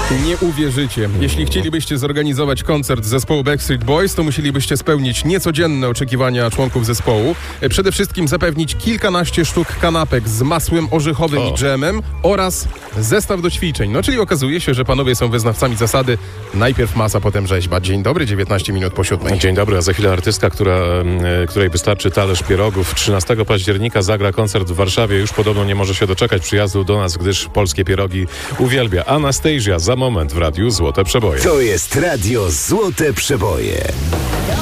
Nie uwierzycie. Jeśli chcielibyście zorganizować koncert zespołu Backstreet Boys, to musielibyście spełnić niecodzienne oczekiwania członków zespołu. Przede wszystkim zapewnić kilkanaście sztuk kanapek z masłem orzechowym i dżemem oraz zestaw do ćwiczeń. No, czyli okazuje się, że panowie są wyznawcami zasady najpierw masa, potem rzeźba. Dzień dobry, 19 minut po 7. Dzień dobry, a za chwilę artystka, której wystarczy talerz pierogów. 13 października zagra koncert w Warszawie. Już podobno nie może się doczekać przyjazdu do nas, gdyż polskie pierogi uwielbia. Anastasia za moment w Radiu Złote Przeboje. To jest Radio Złote Przeboje.